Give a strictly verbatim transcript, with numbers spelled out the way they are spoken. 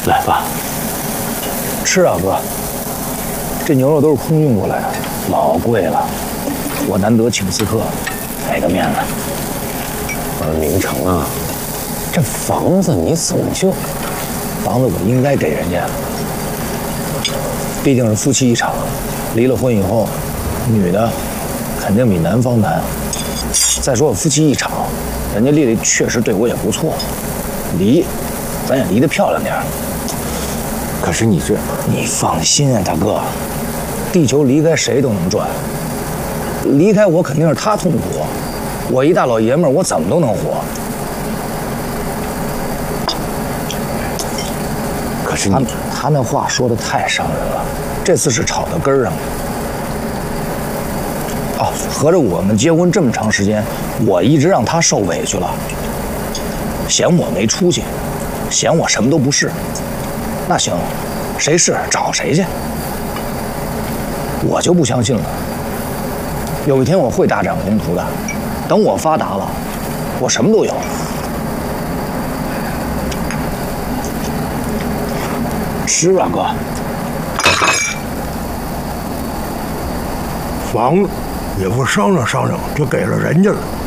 来吧，吃啊，哥。这牛肉都是空运过来的，老贵了，我难得请次客，给个面子。 我说明成啊，这房子你怎么就…… 房子我应该给人家，毕竟是夫妻一场，离了婚以后，女的肯定比男方难。再说我夫妻一场，人家丽丽确实对我也不错，离，咱也离得漂亮点。 可是你这…… 你放心啊，大哥，地球离开谁都能转，离开我肯定是他痛苦，我一大老爷们儿，我怎么都能活。 可是你他他那话说的太伤人了，这次是吵到根儿上了。哦，合着我们结婚这么长时间，我一直让他受委屈了，嫌我没出息，嫌我什么都不是。那行，谁是找谁去。我就不相信了，有一天我会大展宏图的。等我发达了，我什么都有。吃啊，哥。 房子也不商量商量就给了人家了。